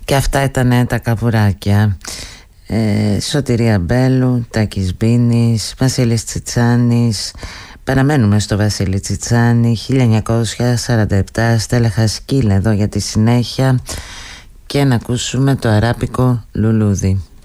Και αυτά ήταν τα καβουράκια. Σωτηρία Μπέλου, Τάκης Μπίνης, Βασίλης Τσιτσάνης. Παραμένουμε στο Βασίλη Τσιτσάνη. 1947, Στέλλα Χασκίλα εδώ για τη συνέχεια. Και να ακούσουμε το αράπικο λουλούδι.